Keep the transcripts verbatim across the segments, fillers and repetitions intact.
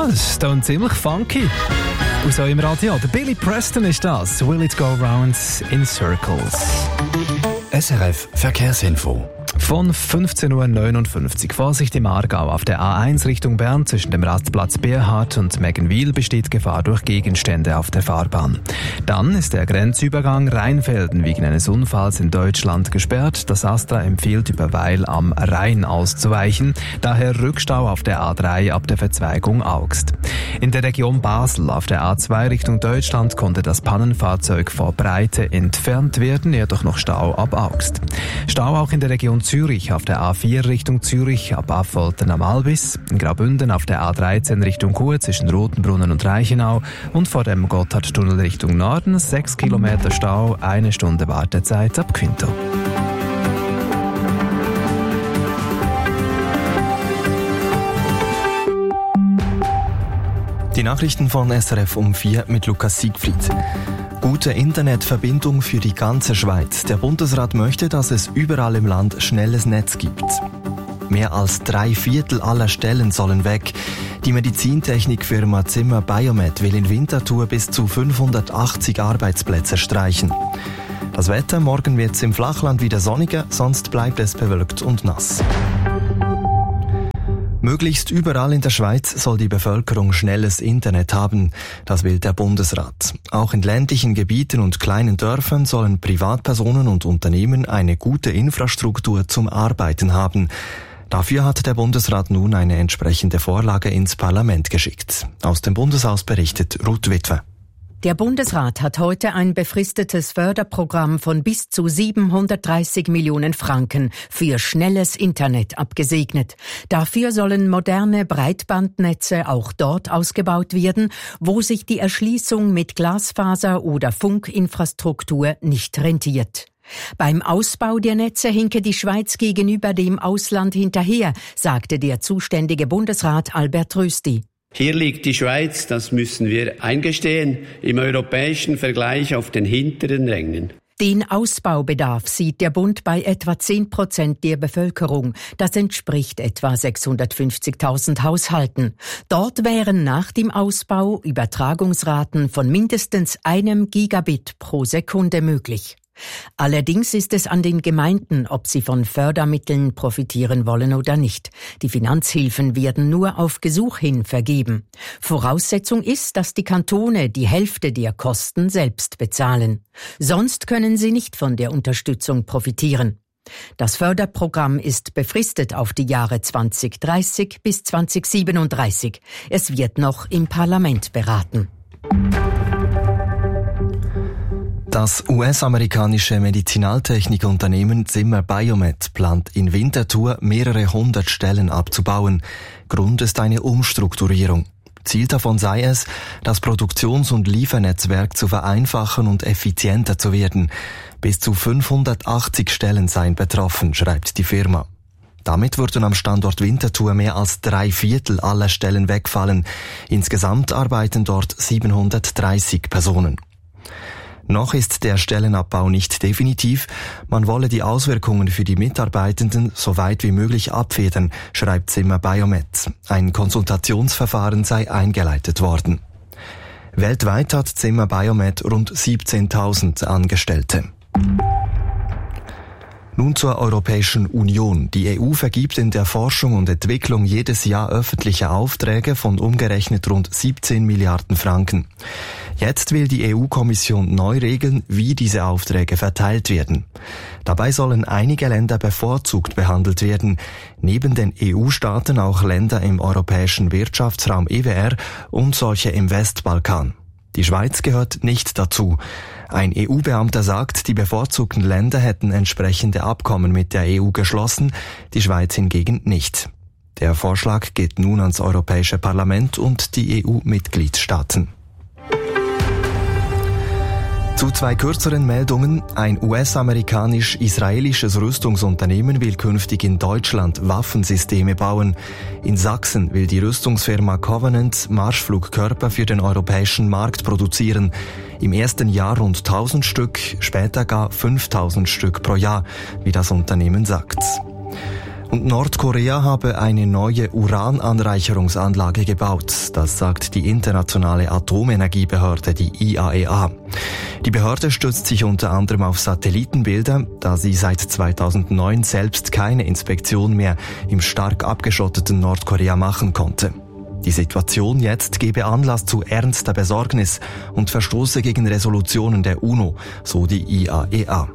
Ja, das ist dann ziemlich funky. Und so im Radio. Der Billy Preston ist das. Will it go round in circles? S R F Verkehrsinfo. Von fünfzehn Uhr neunundfünfzig. Vorsicht im Aargau. Auf der A eins Richtung Bern zwischen dem Rastplatz Berhard und Meggenwil besteht Gefahr durch Gegenstände auf der Fahrbahn. Dann ist der Grenzübergang Rheinfelden wegen eines Unfalls in Deutschland gesperrt. Das AStA empfiehlt, über Weil am Rhein auszuweichen. Daher Rückstau auf der A drei ab der Verzweigung Augst. In der Region Basel auf der A zwei Richtung Deutschland konnte das Pannenfahrzeug vor Breite entfernt werden, jedoch noch Stau ab Augst. Stau auch in der Region Zürich auf der A vier Richtung Zürich ab Affoltern am Albis, in Graubünden auf der A dreizehn Richtung Chur zwischen Rotenbrunnen und Reichenau und vor dem Gotthardtunnel Richtung Norden sechs Kilometer Stau, eine Stunde Wartezeit ab Quinto. Die Nachrichten von S R F um vier mit Lukas Siegfried. Gute Internetverbindung für die ganze Schweiz. Der Bundesrat möchte, dass es überall im Land schnelles Netz gibt. Mehr als drei Viertel aller Stellen sollen weg. Die Medizintechnikfirma Zimmer Biomet will in Winterthur bis zu fünfhundertachtzig Arbeitsplätze streichen. Das Wetter, morgen wird es im Flachland wieder sonniger, sonst bleibt es bewölkt und nass. Möglichst überall in der Schweiz soll die Bevölkerung schnelles Internet haben. Das will der Bundesrat. Auch in ländlichen Gebieten und kleinen Dörfern sollen Privatpersonen und Unternehmen eine gute Infrastruktur zum Arbeiten haben. Dafür hat der Bundesrat nun eine entsprechende Vorlage ins Parlament geschickt. Aus dem Bundeshaus berichtet Ruth Witwer. Der Bundesrat hat heute ein befristetes Förderprogramm von bis zu siebenhundertdreißig Millionen Franken für schnelles Internet abgesegnet. Dafür sollen moderne Breitbandnetze auch dort ausgebaut werden, wo sich die Erschließung mit Glasfaser oder Funkinfrastruktur nicht rentiert. Beim Ausbau der Netze hinke die Schweiz gegenüber dem Ausland hinterher, sagte der zuständige Bundesrat Albert Rösti. Hier liegt die Schweiz, das müssen wir eingestehen, im europäischen Vergleich auf den hinteren Rängen. Den Ausbaubedarf sieht der Bund bei etwa zehn Prozent der Bevölkerung. Das entspricht etwa sechshundertfünfzigtausend Haushalten. Dort wären nach dem Ausbau Übertragungsraten von mindestens einem Gigabit pro Sekunde möglich. Allerdings ist es an den Gemeinden, ob sie von Fördermitteln profitieren wollen oder nicht. Die Finanzhilfen werden nur auf Gesuch hin vergeben. Voraussetzung ist, dass die Kantone die Hälfte der Kosten selbst bezahlen. Sonst können sie nicht von der Unterstützung profitieren. Das Förderprogramm ist befristet auf die Jahre zweitausenddreißig bis zweitausendsiebenunddreißig. Es wird noch im Parlament beraten. Das U S-amerikanische Medizinaltechnikunternehmen Zimmer Biomet plant in Winterthur mehrere hundert Stellen abzubauen. Grund ist eine Umstrukturierung. Ziel davon sei es, das Produktions- und Liefernetzwerk zu vereinfachen und effizienter zu werden. Bis zu fünfhundertachtzig Stellen seien betroffen, schreibt die Firma. Damit würden am Standort Winterthur mehr als drei Viertel aller Stellen wegfallen. Insgesamt arbeiten dort siebenhundertdreißig Personen. Noch ist der Stellenabbau nicht definitiv. Man wolle die Auswirkungen für die Mitarbeitenden so weit wie möglich abfedern, schreibt Zimmer Biomet. Ein Konsultationsverfahren sei eingeleitet worden. Weltweit hat Zimmer Biomet rund siebzehntausend Angestellte. Nun zur Europäischen Union. Die E U vergibt in der Forschung und Entwicklung jedes Jahr öffentliche Aufträge von umgerechnet rund siebzehn Milliarden Franken. Jetzt will die E U-Kommission neu regeln, wie diese Aufträge verteilt werden. Dabei sollen einige Länder bevorzugt behandelt werden, neben den E U-Staaten auch Länder im europäischen Wirtschaftsraum E W R und solche im Westbalkan. Die Schweiz gehört nicht dazu. Ein E U-Beamter sagt, die bevorzugten Länder hätten entsprechende Abkommen mit der E U geschlossen, die Schweiz hingegen nicht. Der Vorschlag geht nun ans Europäische Parlament und die E U-Mitgliedstaaten. Zu zwei kürzeren Meldungen. Ein U S-amerikanisch-israelisches Rüstungsunternehmen will künftig in Deutschland Waffensysteme bauen. In Sachsen will die Rüstungsfirma Covenant Marschflugkörper für den europäischen Markt produzieren. Im ersten Jahr rund tausend Stück, später gar fünftausend Stück pro Jahr, wie das Unternehmen sagt. Und Nordkorea habe eine neue Urananreicherungsanlage gebaut. Das sagt die internationale Atomenergiebehörde, die I A E A. Die Behörde stützt sich unter anderem auf Satellitenbilder, da sie seit zweitausendneun selbst keine Inspektion mehr im stark abgeschotteten Nordkorea machen konnte. Die Situation jetzt gebe Anlass zu ernster Besorgnis und verstoße gegen Resolutionen der UNO, so die I A E A.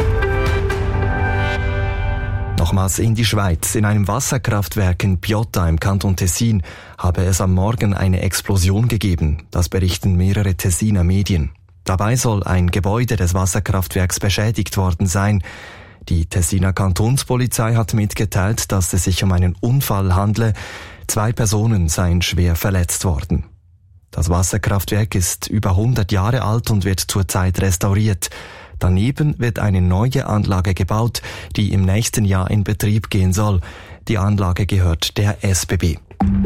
Nochmals in die Schweiz. In einem Wasserkraftwerk in Piotta im Kanton Tessin habe es am Morgen eine Explosion gegeben. Das berichten mehrere Tessiner Medien. Dabei soll ein Gebäude des Wasserkraftwerks beschädigt worden sein. Die Tessiner Kantonspolizei hat mitgeteilt, dass es sich um einen Unfall handle. Zwei Personen seien schwer verletzt worden. Das Wasserkraftwerk ist über hundert Jahre alt und wird zurzeit restauriert. Daneben wird eine neue Anlage gebaut, die im nächsten Jahr in Betrieb gehen soll. Die Anlage gehört der S B B.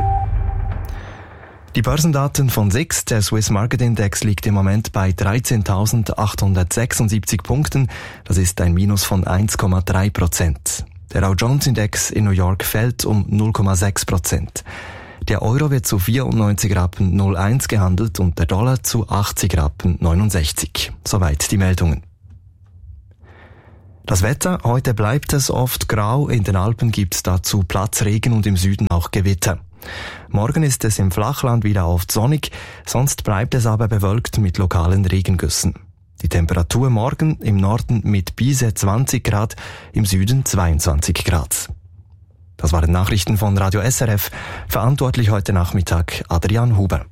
Die Börsendaten von S I X, der Swiss Market Index, liegt im Moment bei dreizehntausendachthundertsechsundsiebzig Punkten. Das ist ein Minus von eins Komma drei Prozent. Der Dow Jones Index in New York fällt um null Komma sechs Prozent. Der Euro wird zu vierundneunzig Rappen null eins gehandelt und der Dollar zu achtzig Rappen neunundsechzig. Soweit die Meldungen. Das Wetter, heute bleibt es oft grau, in den Alpen gibt es dazu Platzregen und im Süden auch Gewitter. Morgen ist es im Flachland wieder oft sonnig, sonst bleibt es aber bewölkt mit lokalen Regengüssen. Die Temperatur morgen im Norden mit bis zwanzig Grad, im Süden zweiundzwanzig Grad. Das waren Nachrichten von Radio S R F, verantwortlich heute Nachmittag Adrian Huber.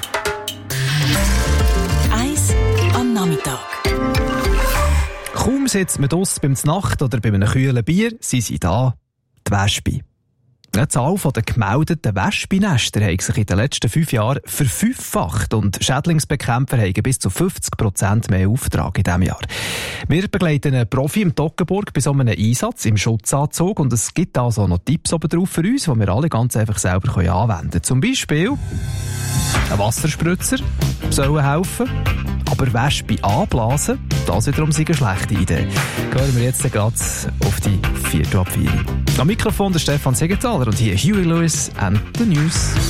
Eis am Nachmittag. Kaum sitzt man draussen beim Znacht oder bei einem kühlen Bier, sind sie da, die Wespen. Die Zahl der gemeldeten Wespennester hat sich in den letzten fünf Jahren verfünffacht und Schädlingsbekämpfer haben bis zu fünfzig Prozent mehr Auftrag in diesem Jahr. Wir begleiten einen Profi im Toggenburg bei so einem Einsatz im Schutzanzug und es gibt also noch Tipps oben drauf für uns, die wir alle ganz einfach selber anwenden können. Zum Beispiel ein Wasserspritzer soll helfen, aber Wespen anblasen, das wiederum ist eine schlechte Idee. Gehen wir jetzt gerade auf die vierte ab vier. Am Mikrofon der Stefan Siegenthaler und hier Huey Lewis and the News.